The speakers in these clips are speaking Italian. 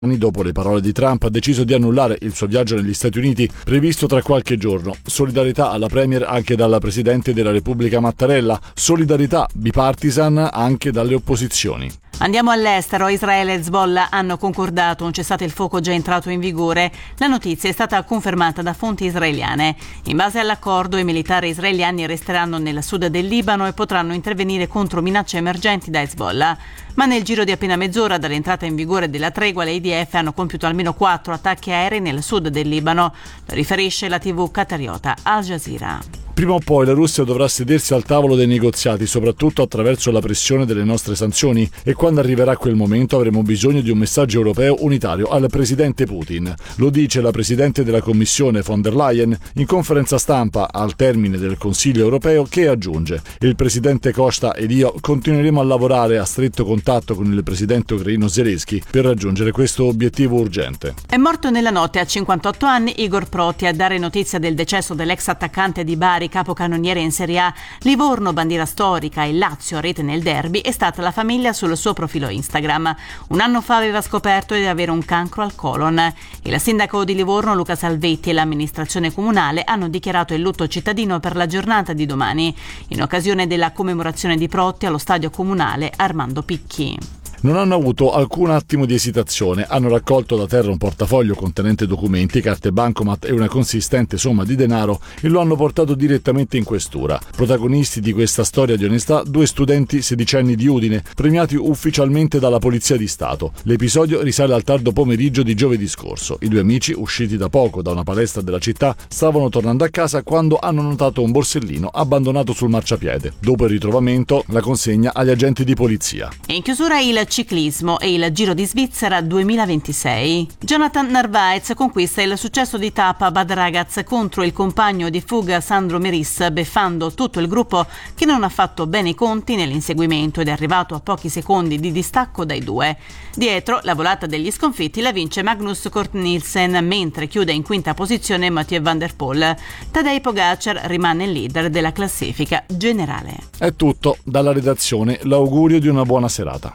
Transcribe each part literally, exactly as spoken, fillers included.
Dopo le parole di Trump, ha deciso di annullare il suo viaggio negli Stati Uniti previsto tra qualche giorno. Solidarietà alla Premier anche dalla Presidente della Repubblica Mattarella. Solidarietà bipartisan anche dalle opposizioni. Andiamo all'estero. Israele e Hezbollah hanno concordato un cessate il fuoco già entrato in vigore. La notizia è stata confermata da fonti israeliane. In base all'accordo, i militari israeliani resteranno nel sud del Libano e potranno intervenire contro minacce emergenti da Hezbollah. Ma nel giro di appena mezz'ora dall'entrata in vigore della tregua, le I D F hanno compiuto almeno quattro attacchi aerei nel sud del Libano. Lo riferisce la tivù qatariota Al Jazeera. Prima o poi la Russia dovrà sedersi al tavolo dei negoziati, soprattutto attraverso la pressione delle nostre sanzioni, e quando arriverà quel momento avremo bisogno di un messaggio europeo unitario al presidente Putin. Lo dice la presidente della Commissione von der Leyen in conferenza stampa al termine del Consiglio europeo, che aggiunge: il presidente Costa ed io continueremo a lavorare a stretto contatto con il presidente ucraino Zelensky per raggiungere questo obiettivo urgente. È morto nella notte a cinquantotto anni Igor Proti. A dare notizia del decesso dell'ex attaccante di Bari, capocannoniere in Serie A, Livorno bandiera storica e Lazio rete nel derby, è stata la famiglia sul suo profilo Instagram. Un anno fa aveva scoperto di avere un cancro al colon. Il sindaco di Livorno Luca Salvetti e l'amministrazione comunale hanno dichiarato il lutto cittadino per la giornata di domani, in occasione della commemorazione di Protti allo stadio comunale Armando Picchi. Non hanno avuto alcun attimo di esitazione, hanno raccolto da terra un portafoglio contenente documenti, carte bancomat e una consistente somma di denaro e lo hanno portato direttamente in questura. Protagonisti di questa storia di onestà, due studenti sedicenni di Udine, premiati ufficialmente dalla Polizia di Stato. L'episodio risale al tardo pomeriggio di giovedì scorso. I due amici, usciti da poco da una palestra della città, stavano tornando a casa quando hanno notato un borsellino abbandonato sul marciapiede. Dopo il ritrovamento, la consegna agli agenti di polizia. E in chiusura il ciclismo e il Giro di Svizzera duemilaventisei. Jonathan Narvaez conquista il successo di tappa a Bad Ragaz contro il compagno di fuga Sandro Meris, beffando tutto il gruppo che non ha fatto bene i conti nell'inseguimento ed è arrivato a pochi secondi di distacco dai due. Dietro, la volata degli sconfitti la vince Magnus Cort Nielsen, mentre chiude in quinta posizione Mathieu van der Poel. Tadej Pogacar rimane il leader della classifica generale. È tutto. Dalla redazione l'augurio di una buona serata.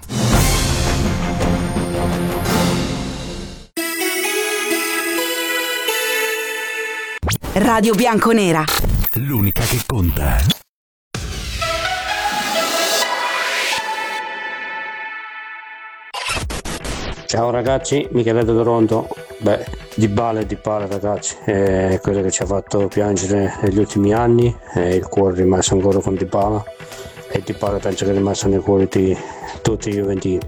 Radio Bianconera, l'unica che conta. Ciao ragazzi, Michele da Toronto. Beh, Dybala e Dybala ragazzi, è quello che ci ha fatto piangere negli ultimi anni, e il cuore è rimasto ancora con Dybala, e Dybala penso che è rimasto nei cuori di tutti i juventini.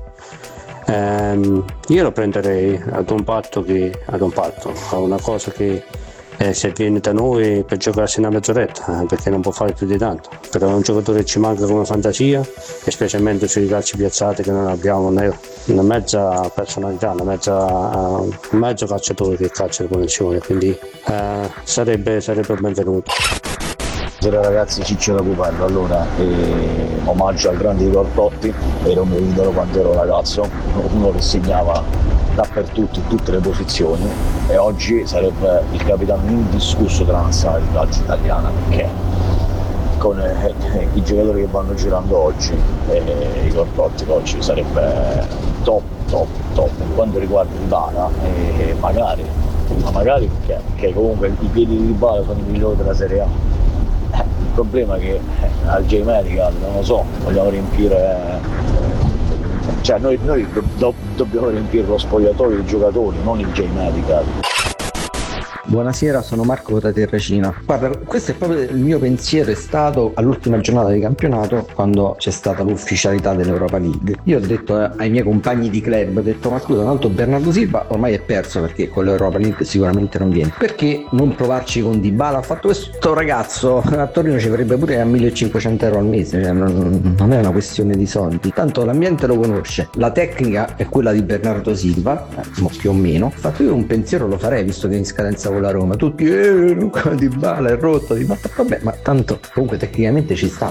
Ehm, io lo prenderei ad un patto che ad un patto, a una cosa che Eh, se viene da noi per giocarsi una mezz'oretta, eh, perché non può fare più di tanto. Però è un giocatore che ci manca come fantasia, e specialmente sui calci piazzati, che non abbiamo né una mezza personalità, una mezza, uh, un mezzo calciatore che calcia le punizioni, quindi uh, sarebbe, sarebbe benvenuto. Buonasera ragazzi, Ciccio da Pupello. Allora, eh, omaggio al grande Igor Totti, ero un mio idolo quando ero ragazzo, uno che segnava dappertutto, in tutte le posizioni, e oggi sarebbe il capitano indiscusso della nazionale di calcio italiana, perché con eh, eh, i giocatori che vanno girando oggi, eh, Igor Totti oggi sarebbe top, top, top. Per quanto riguarda Dybala, eh, magari, ma magari perché, perché comunque i piedi di Dybala sono i migliori della Serie A. Eh, il problema è che eh, al J-Medical, non lo so, vogliamo riempire... Eh, Cioè noi, noi do, dobbiamo riempire lo spogliatoio dei giocatori, non il J-Medical. Buonasera, sono Marco da Terracina. Guarda, questo è proprio il mio pensiero, è stato all'ultima giornata di campionato, quando c'è stata l'ufficialità dell'Europa League. Io ho detto eh, ai miei compagni di club, ho detto: ma scusa, tanto Bernardo Silva ormai è perso, perché con l'Europa League sicuramente non viene. Perché non provarci con Dybala? Ho fatto questo ragazzo a Torino ci avrebbe pure a millecinquecento euro al mese, cioè non, non è una questione di soldi. Tanto l'ambiente lo conosce, la tecnica è quella di Bernardo Silva, eh, più o meno. Ho fatto io un pensiero, lo farei, visto che è in scadenza la Roma, tutti eh, Luca Dybala è rotto, di... ma vabbè, ma tanto comunque tecnicamente ci sta.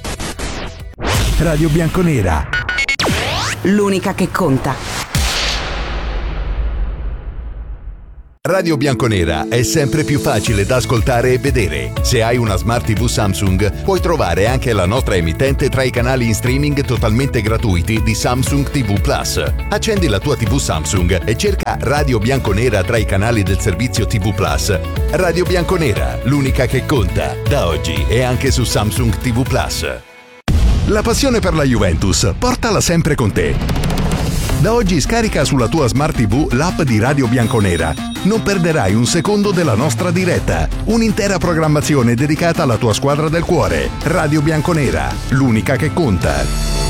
Radio Bianconera, l'unica che conta. Radio Bianconera è sempre più facile da ascoltare e vedere. Se hai una Smart tivù Samsung, puoi trovare anche la nostra emittente tra i canali in streaming totalmente gratuiti di Samsung tivù Plus. Accendi la tua tivù Samsung e cerca Radio Bianconera tra i canali del servizio tivù Plus. Radio Bianconera, l'unica che conta, da oggi e anche su Samsung tivù Plus. La passione per la Juventus, portala sempre con te. Da oggi scarica sulla tua Smart tivù l'app di Radio Bianconera. Non perderai un secondo della nostra diretta. Un'intera programmazione dedicata alla tua squadra del cuore. Radio Bianconera, l'unica che conta.